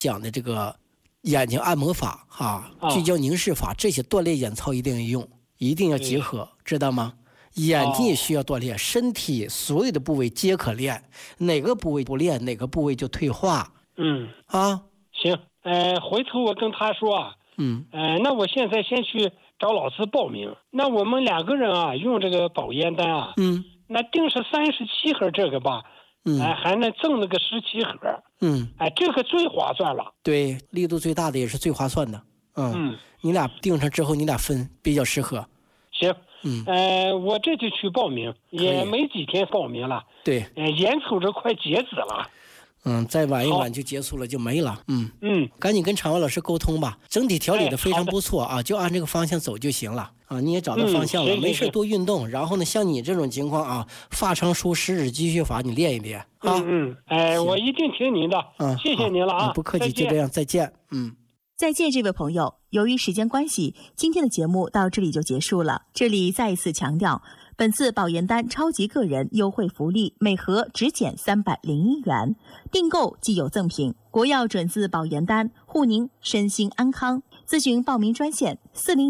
讲的这个眼睛按摩法聚焦凝视法，这些锻炼眼操一定要用，一定要结合，知道吗？眼睛也需要锻炼，身体所有的部位皆可练，哪个部位不练，哪个部位就退化。 行，回头我跟他说啊，那我现在先去找老师报名。那我们2个人啊，用这个保烟丹啊，那定是37盒这个吧，还能赠那个17盒，这个最划算了。 对，力度最大的也是最划算的。你俩定上之后，你俩分比较适合。 行，我这就去报名，也没几天报名了。 对， 眼瞅着快截止了。 再晚一晚就结束了，就没了。赶紧跟场外老师沟通吧，整体调理的非常不错啊，就按这个方向走就行了啊。你也找到方向了，没事多运动。然后呢，像你这种情况啊，发长舒食指积穴法你练一练啊。 我一定听您的。谢谢您了啊。 不客气，就这样，再见。 再见，这位朋友。由于时间关系，今天的节目到这里就结束了。这里再一次强调，本次保研丹超级个人优惠福利，每盒只减301元，订购即有赠品。国药准字保研丹，护您身心安康。咨询报名专线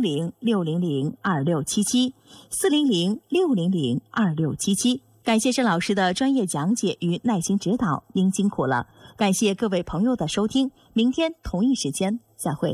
400-600-2677，400-600-2677。感谢郑老师的专业讲解与耐心指导，您辛苦了。感谢各位朋友的收听，明天同一时间再会。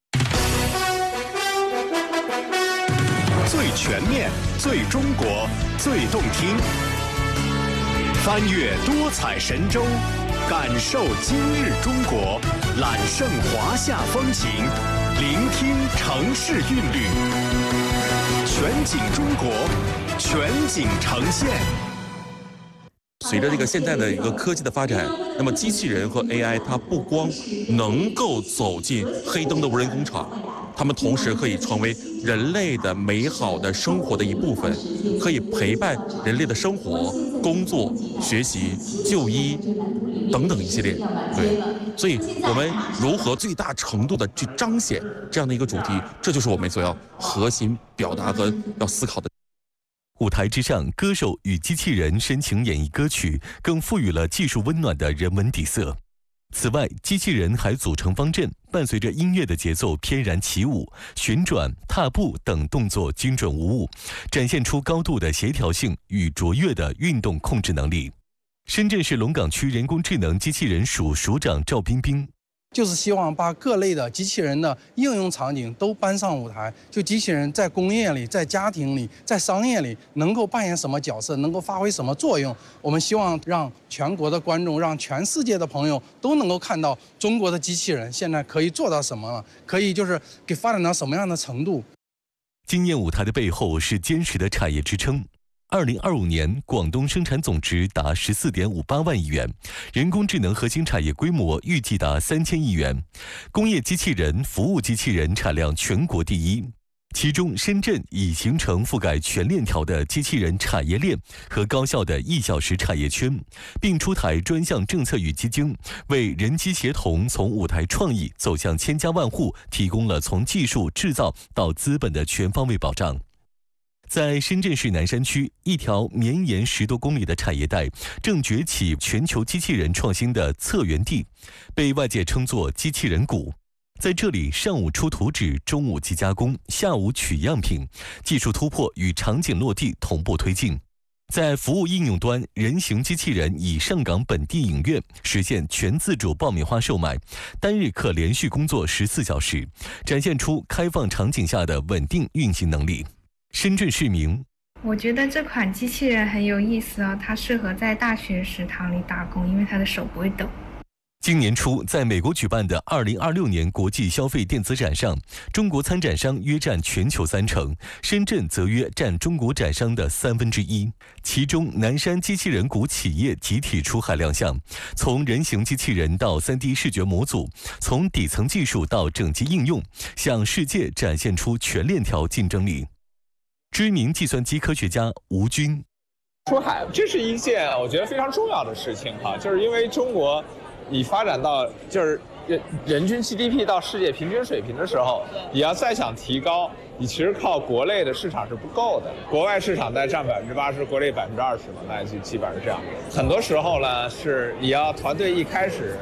最全面、最中国、最动听，翻越多彩神州，感受今日中国，揽胜华夏风情，聆听城市韵律，全景中国，全景呈现。 随着这个现在的一个科技的发展，那么机器人和 AI 它不光能够走进黑灯的无人工厂，它们同时可以成为人类的美好的生活的一部分，可以陪伴人类的生活、工作、学习、就医等等一系列。对，所以我们如何最大程度的去彰显这样的一个主题，这就是我们所要核心表达和要思考的。 舞台之上，歌手与机器人深情演绎歌曲，更赋予了技术温暖的人文底色。此外，机器人还组成方阵，伴随着音乐的节奏翩然起舞，旋转、踏步等动作精准无误，展现出高度的协调性与卓越的运动控制能力。深圳市龙岗区人工智能机器人署署长赵彬彬。 就是希望把各类的机器人的应用场景都搬上舞台，就机器人在工业里、在家庭里、在商业里能够扮演什么角色，能够发挥什么作用。我们希望让全国的观众，让全世界的朋友都能够看到中国的机器人现在可以做到什么了，可以就是给发展到什么样的程度。 惊艳舞台的背后是坚实的产业支撑。2025年，广东生产总值达14.58万亿元，人工智能核心产业规模预计达3000亿元，工业机器人、服务机器人产量全国第一。其中，深圳已形成覆盖全链条的机器人产业链和高效的1小时产业圈，并出台专项政策与基金，为人机协同从舞台创意走向千家万户提供了从技术、制造到资本的全方位保障。在深圳市南山区，一条绵延10多公里的产业带正崛起全球机器人创新的策源地，被外界称作机器人谷。在这里，上午出图纸，中午机加工，下午取样品，技术突破与场景落地同步推进。在服务应用端，人形机器人已上岗本地影院，实现全自主爆米花售卖，单日可连续工作14小时，展现出开放场景下的稳定运行能力。深圳市民， 我觉得这款机器人很有意思哦，它适合在大学食堂里打工，因为它的手不会抖。 今年初，在美国举办的2026年国际消费电子展上，中国参展商约占全球30%，深圳则约占中国展商的1/3。其中，南山机器人谷企业集体出海亮相，从人形机器人到3D 视觉模组，从底层技术到整机应用，向世界展现出全链条竞争力。知名计算机科学家吴军， 出海这是一件我觉得非常重要的事情哈，就是因为中国已发展到就是人均 GDP 到世界平均水平的时候，你要再想提高，你其实靠国内的市场是不够的，国外市场在占80%，国内20%嘛，大概基本上是这样。很多时候呢，是你要团队一开始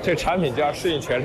这产品就要适应全世界。